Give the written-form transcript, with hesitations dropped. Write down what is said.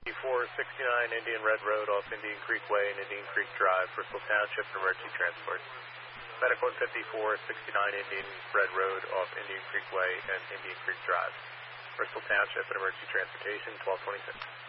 469 Indian Red Road off Indian Creek Way and Indian Creek Drive, Bristol Township, emergency transport. Medic 15469 Indian Red Road off Indian Creek Way and Indian Creek Drive, Bristol Township, emergency transportation, 1226.